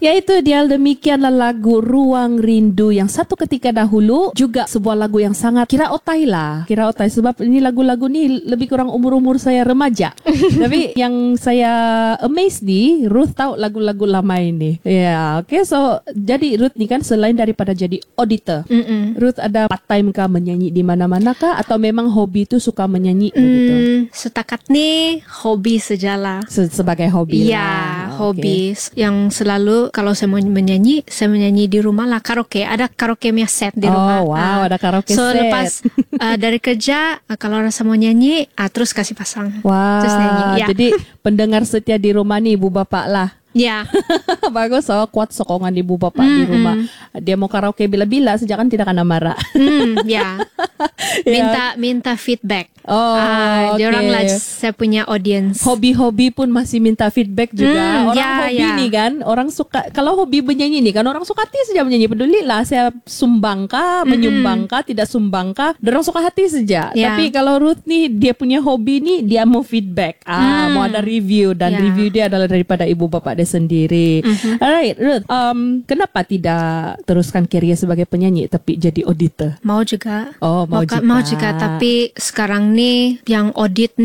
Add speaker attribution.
Speaker 1: Ya itu dia, demikianlah lagu Ruang Rindu yang satu ketika dahulu. Juga sebuah lagu yang sangat kira otai lah. Kira otai sebab ini lagu-lagu ni lebih kurang umur-umur saya remaja. Tapi yang saya amazed ni, Ruth tahu lagu-lagu lama ini. Ya, okay. So jadi Ruth ni kan selain daripada jadi auditor, Ruth ada part time kah menyanyi di mana-mana kah, atau memang hobi tu suka menyanyi begitu?
Speaker 2: Setakat ni hobi sajalah.
Speaker 1: Sebagai hobi
Speaker 2: ya,
Speaker 1: lah.
Speaker 2: hobi yang selalu kalau saya mau menyanyi, saya menyanyi di rumah lah, karaoke. Ada karaoke punya set di rumah.
Speaker 1: Oh wow, ada karaoke
Speaker 2: so
Speaker 1: set.
Speaker 2: Lepas dari kerja, kalau rasa mau nyanyi, terus kasih pasang.
Speaker 1: Wah,
Speaker 2: terus nyanyi. Ya.
Speaker 1: Jadi pendengar setia di rumah ni ibu bapak lah.
Speaker 2: Ya.
Speaker 1: Bagus, so kuat sokongan ibu bapak di rumah. Dia mau karaoke bila-bila saja kan tidak akan marah.
Speaker 2: Ya. Minta feedback.
Speaker 1: Oh,
Speaker 2: diorang lah saya punya audience.
Speaker 1: Hobi-hobi pun masih minta feedback juga. Orang hobi ni kan, orang suka, kalau hobi menyanyi ni kan, orang suka hati saja menyanyi. Peduli lah saya sumbang kah, menyumbang kah, tidak sumbang kah, orang suka hati saja. Tapi kalau Ruth ni, dia punya hobi ni, dia mau feedback. Mau ada review, dan review dia adalah daripada ibu bapak dia sendiri. Alright, Ruth, kenapa tidak teruskan kerjaya sebagai penyanyi tapi jadi auditor?
Speaker 2: Mau juga.
Speaker 1: Oh, mau juga.
Speaker 2: Mau juga, tapi sekarang ni yang audit